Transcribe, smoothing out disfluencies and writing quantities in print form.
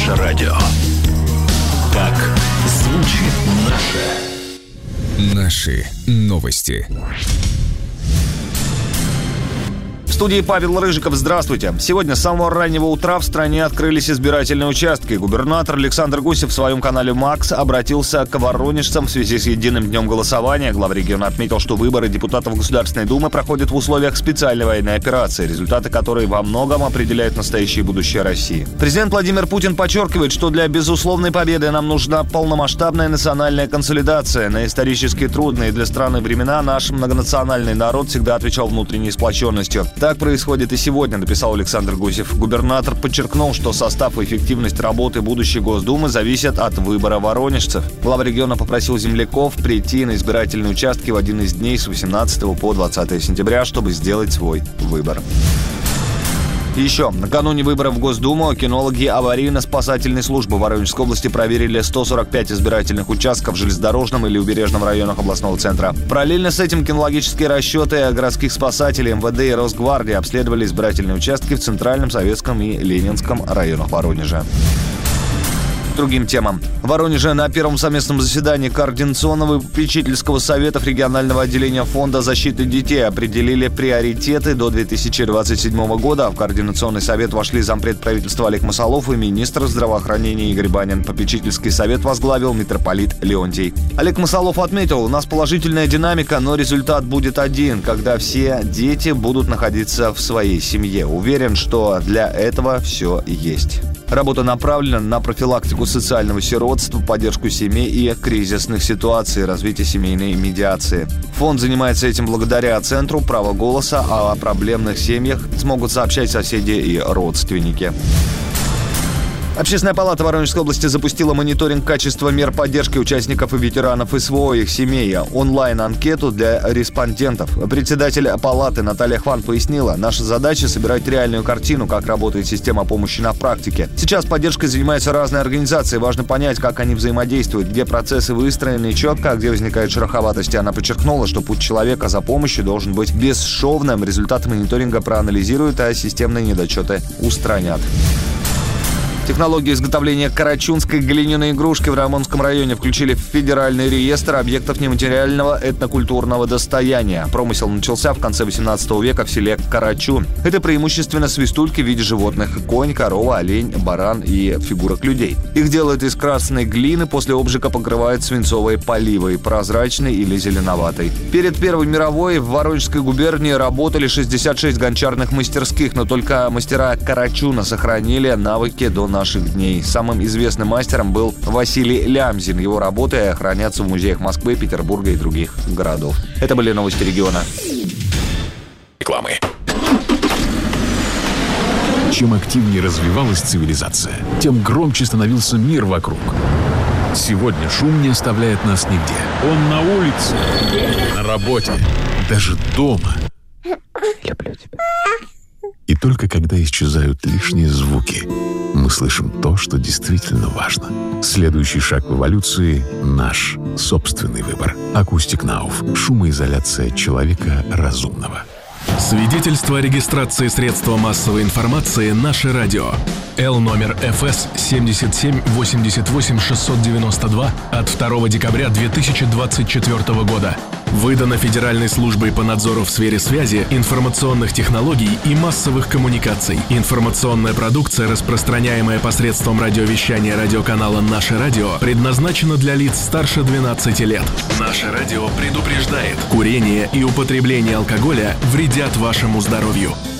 Наше радио. Так звучит Наши новости. В студии Павел Рыжиков. Здравствуйте. Сегодня с самого раннего утра в стране открылись избирательные участки. Губернатор Александр Гусев в своем канале «Макс» обратился к воронежцам в связи с единым днем голосования. Глава региона отметил, что выборы депутатов Государственной Думы проходят в условиях специальной военной операции, результаты которой во многом определяют настоящее и будущее России. Президент Владимир Путин подчеркивает, что для безусловной победы нам нужна полномасштабная национальная консолидация. На исторически трудные для страны времена наш многонациональный народ всегда отвечал внутренней сплоченностью. Так происходит и сегодня, написал Александр Гусев. Губернатор подчеркнул, что состав и эффективность работы будущей Госдумы зависят от выбора воронежцев. Глава региона попросил земляков прийти на избирательные участки в один из дней с 18 по 20 сентября, чтобы сделать свой выбор. Еще накануне выборов в Госдуму кинологи аварийно-спасательной службы Воронежской области проверили 145 избирательных участков в железнодорожном или убережном районах областного центра. Параллельно с этим кинологические расчеты городских спасателей, МВД и Росгвардии обследовали избирательные участки в Центральном, Советском и Ленинском районах Воронежа. Другим темам. В Воронеже на первом совместном заседании Координационного и попечительского советов регионального отделения Фонда защиты детей определили приоритеты до 2027 года. В Координационный совет вошли зампред правительства Олег Масолов и министр здравоохранения Игорь Банин. Попечительский совет возглавил митрополит Леонтий. Олег Масолов отметил, у нас положительная динамика, но результат будет один, когда все дети будут находиться в своей семье. Уверен, что для этого все есть. Работа направлена на профилактику социального сиротства, поддержку семей и кризисных ситуаций, развитие семейной медиации. Фонд занимается этим благодаря Центру права голоса, а о проблемных семьях смогут сообщать соседи и родственники. Общественная палата Воронежской области запустила мониторинг качества мер поддержки участников и ветеранов СВО и их семей. Онлайн-анкету для респондентов. Председатель палаты Наталья Хван пояснила, наша задача — собирать реальную картину, как работает система помощи на практике. Сейчас поддержкой занимаются разные организации. Важно понять, как они взаимодействуют, где процессы выстроены четко, а где возникают шероховатости. Она подчеркнула, что путь человека за помощью должен быть бесшовным. Результаты мониторинга проанализируют, а системные недочеты устранят. Технологию изготовления карачунской глиняной игрушки в Рамонском районе включили в федеральный реестр объектов нематериального этнокультурного достояния. Промысел начался в конце 18 века в селе Карачун. Это преимущественно свистульки в виде животных – конь, корова, олень, баран и фигурок людей. Их делают из красной глины, после обжига покрывают свинцовой поливой, прозрачной или зеленоватой. Перед Первой мировой в Воронежской губернии работали 66 гончарных мастерских, но только мастера Карачуна сохранили навыки до наших дней. Самым известным мастером был Василий Лямзин. Его работы хранятся в музеях Москвы, Петербурга и других городов. Это были новости региона. рекламы. Чем активнее развивалась цивилизация, тем громче становился мир вокруг. Сегодня шум не оставляет нас нигде. Он на улице, на работе, даже дома. Люблю тебя. И только когда исчезают лишние звуки, мы слышим то, что действительно важно. Следующий шаг в эволюции — наш собственный выбор. Acoustic Now. Шумоизоляция человека разумного. Свидетельство о регистрации средства массовой информации «Наше радио». Л номер ФС 7788692 от 2 декабря 2024 года. Выдано Федеральной службой по надзору в сфере связи, информационных технологий и массовых коммуникаций. Информационная продукция, распространяемая посредством радиовещания радиоканала «Наше радио», предназначена для лиц старше 12 лет. «Наше радио» предупреждает: курение и употребление алкоголя вредят вашему здоровью.